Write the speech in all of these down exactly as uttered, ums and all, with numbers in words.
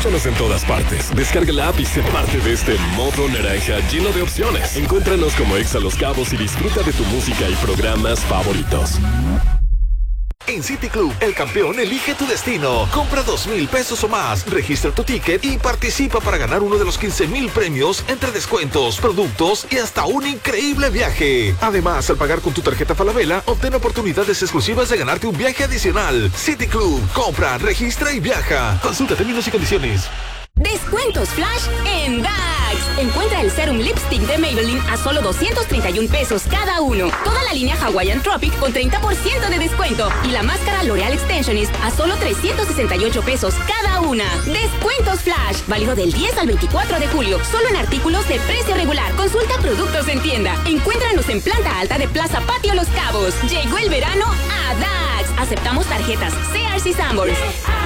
Escúchanos en todas partes. Descarga la app y sé parte de este modo naranja lleno de opciones. Encuéntranos como Exa Los Cabos y disfruta de tu música y programas favoritos. En City Club, el campeón elige tu destino. Compra dos mil pesos o más, registra tu ticket y participa para ganar uno de los quince mil premios entre descuentos, productos y hasta un increíble viaje. Además, al pagar con tu tarjeta Falabella, obtén oportunidades exclusivas de ganarte un viaje adicional. City Club, compra, registra y viaja. Consulta términos y condiciones. Descuentos flash en Dax. Encuentra el Serum Lipstick de Maybelline a solo doscientos treinta y un pesos cada uno. Toda la línea Hawaiian Tropic con treinta por ciento de descuento. Y la máscara L'Oreal Extensionist a solo trescientos sesenta y ocho pesos cada una. Descuentos flash. Válido del diez al veinticuatro de julio. Solo en artículos de precio regular. Consulta productos en tienda. Encuéntranos en planta alta de Plaza Patio Los Cabos. Llegó el verano a Dax. Aceptamos tarjetas C R C Sanborns.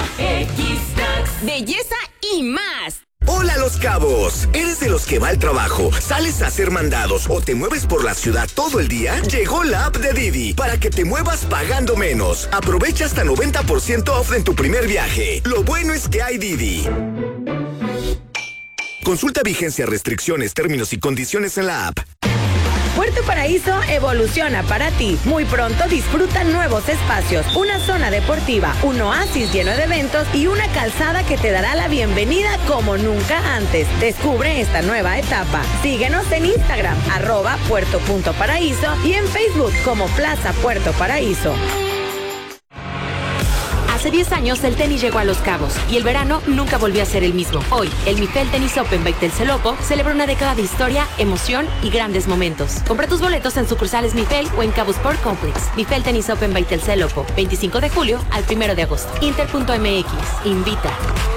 Belleza y más. Hola Los Cabos, ¿eres de los que va al trabajo, sales a hacer mandados o te mueves por la ciudad todo el día? Llegó la app de Didi para que te muevas pagando menos. Aprovecha hasta noventa por ciento off en tu primer viaje. Lo bueno es que hay Didi. Consulta vigencia, restricciones, términos y condiciones en la app. Puerto Paraíso evoluciona para ti. Muy pronto disfruta nuevos espacios, una zona deportiva, un oasis lleno de eventos y una calzada que te dará la bienvenida como nunca antes. Descubre esta nueva etapa. Síguenos en Instagram, arroba puerto.paraíso y en Facebook como Plaza Puerto Paraíso. Hace diez años el tenis llegó a Los Cabos y el verano nunca volvió a ser el mismo. Hoy, el Mifel Tenis Open by Telcelopo celebra una década de historia, emoción y grandes momentos. Compra tus boletos en sucursales Mifel o en Cabo Sport Complex. Mifel Tenis Open by Telcelopo, veinticinco de julio al primero de agosto. Inter punto M X, invita.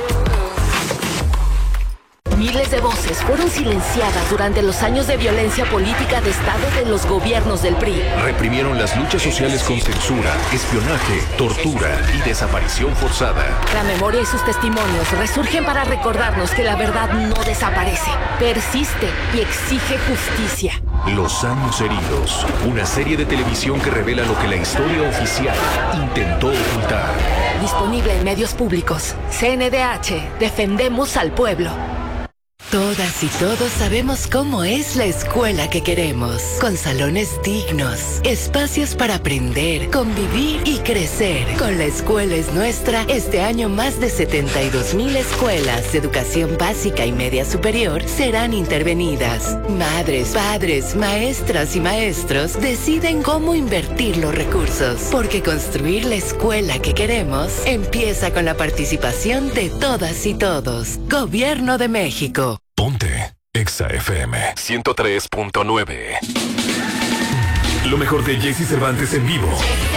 Miles de voces fueron silenciadas durante los años de violencia política de Estado de los gobiernos del P R I. Reprimieron las luchas sociales con censura, espionaje, tortura y desaparición forzada. La memoria y sus testimonios resurgen para recordarnos que la verdad no desaparece, persiste y exige justicia. Los años heridos, una serie de televisión que revela lo que la historia oficial intentó ocultar. Disponible en medios públicos. C N D H, defendemos al pueblo. Todas y todos sabemos cómo es la escuela que queremos, con salones dignos, espacios para aprender, convivir y crecer. Con La Escuela es Nuestra, este año más de setenta y dos mil escuelas de educación básica y media superior serán intervenidas. Madres, padres, maestras y maestros deciden cómo invertir los recursos, porque construir la escuela que queremos empieza con la participación de todas y todos. Gobierno de México. Ponte Exa F M ciento tres punto nueve. Lo mejor de Jesse Cervantes en vivo.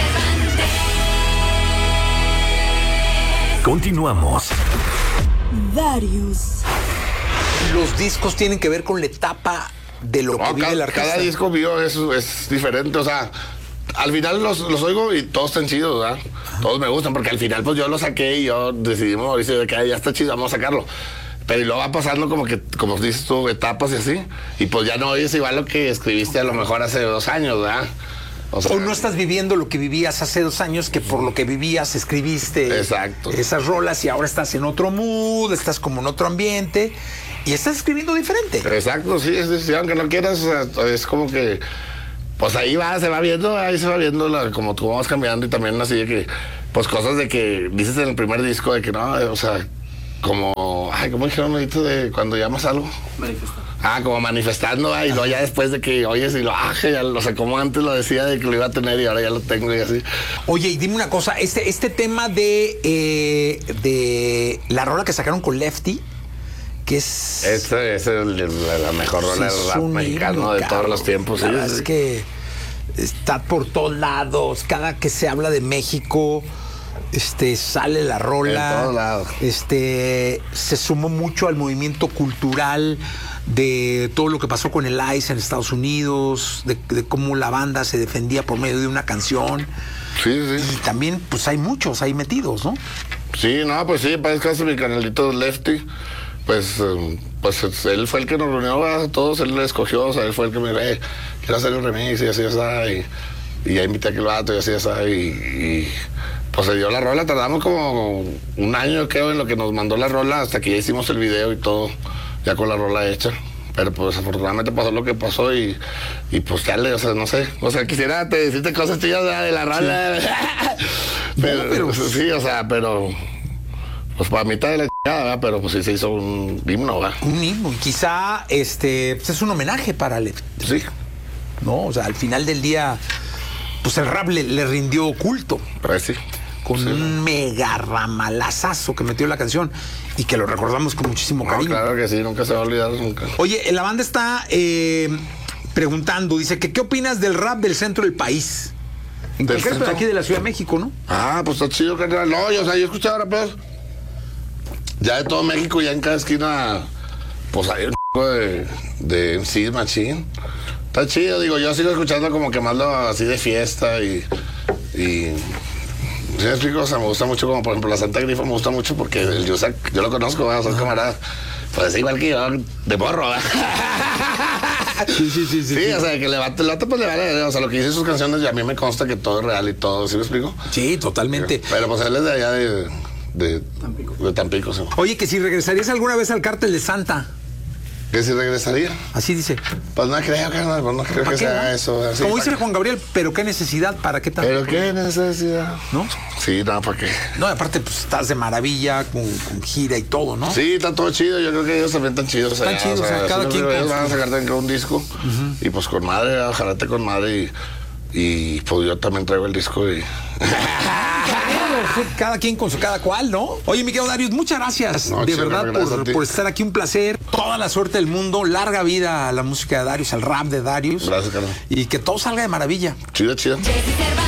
Continuamos. Darius. Los discos tienen que ver con la etapa de lo no, que vive cada, el artista. Cada disco mío es, es diferente, o sea, al final los, los oigo y todos están chidos, ¿verdad? Todos me gustan, porque al final pues yo lo saqué y yo decidimos, Mauricio, de que ya está chido, vamos a sacarlo. Pero y luego va pasando como que, como dices tú, etapas y así. Y pues ya no oyes igual lo que escribiste a lo mejor hace dos años, ¿verdad? O sea, o no estás viviendo lo que vivías hace dos años, que por lo que vivías escribiste exacto. esas rolas y ahora estás en otro mood, estás como en otro ambiente y estás escribiendo diferente. Exacto, sí, sí, sí, aunque no quieras, o sea, es como que pues ahí va, se va viendo, ahí se va viendo la, como tú vas cambiando y también así de que, pues cosas de que dices en el primer disco de que no, o sea, como, ay, ¿cómo dijeron ahorita de cuando llamas algo? Manifestar. Ah, como manifestando, ah, y luego ya después de que oyes y lo, ah, ya, o sea, como antes lo decía de que lo iba a tener y ahora ya lo tengo y así. Oye, y dime una cosa, este, este tema de, eh, de la rola que sacaron con Lefty, que es... Esta es el, la, la mejor rola del rap mexicano de todos los tiempos. La sí, verdad sí. es que está por todos lados, cada que se habla de México... Este, sale la rola. En todos lados. Este, se sumó mucho al movimiento cultural de todo lo que pasó con el I C E en Estados Unidos, de, de cómo la banda se defendía por medio de una canción. Sí, sí. Y también, pues hay muchos ahí metidos, ¿no? Sí, no, pues sí, para el caso de mi canalito Lefty, pues, pues él fue el que nos reunió a todos, él le escogió, o sea, él fue el que me dijo, eh, quiero hacer un remix y así, así, y, y ya invité a aquel vato y así, así, y, y pues se dio la rola, tardamos como un año, creo, en lo que nos mandó la rola, hasta que ya hicimos el video y todo, ya con la rola hecha. Pero pues afortunadamente pasó lo que pasó y, y pues ya le, o sea, no sé, o sea, quisiera te decirte cosas tías de la rola. Sí. pero, no, pero sí, o sea, pero pues para mitad de la chingada, ¿verdad? Pero pues sí se hizo un himno, ¿verdad? Un himno, y quizá este pues es un homenaje para el... Sí. No, o sea, al final del día, pues el rap le, le rindió culto. Pues sí. Con sí. un mega ramalazazo que metió la canción y que lo recordamos con muchísimo cariño. No, claro que sí, nunca se va a olvidar nunca. Oye, la banda está eh, preguntando, dice que ¿qué opinas del rap del centro del país? En ¿Del concreto centro? de aquí de la Ciudad de México, ¿no? Ah, pues está chido, carnal. No, yo, o sea, yo escuchaba raperos ya de todo México, ya en cada esquina, pues hay un chico de, de M Cs machín. Está chido, digo, yo sigo escuchando como que más lo así de fiesta y... y sí, me explico, o sea, me gusta mucho, como por ejemplo la Santa Grifa me gusta mucho porque el Yusak, yo lo conozco, ¿verdad? Son camaradas. Pues es igual que yo, de morro, ¿verdad? Sí, sí, sí, sí. Sí, o sea, que le va, el vato pues le vale, o sea, lo que dice sus canciones, y a mí me consta que todo es real y todo, ¿sí me explico? Sí, totalmente. Pero pues él es de allá de, de Tampico. De Tampico, sí. Oye, que si regresarías alguna vez al Cártel de Santa. ¿Que si regresaría? Así dice. Pues no creo, carnal, pues no creo que sea no? eso. Así, como dice Juan Gabriel, pero qué necesidad, ¿para qué tal? Pero qué necesidad. ¿No? Sí, no, ¿para qué? No, aparte, pues estás de maravilla, con, con gira y todo, ¿no? Sí, está todo chido, yo creo que ellos también están chidos. Están chidos, o sea, o sea cada quien. Ellos van a sacar también un disco, uh-huh. y pues con madre, ojalá te con madre, y, y pues yo también traigo el disco y... Cada quien con su cada cual, ¿no? Oye, mi querido Darius, muchas gracias, no, de chido, verdad, por, por estar aquí, un placer. Toda la suerte del mundo, larga vida a la música de Darius, al rap de Darius. Gracias, Carlos. Y que todo salga de maravilla. Chido, chido.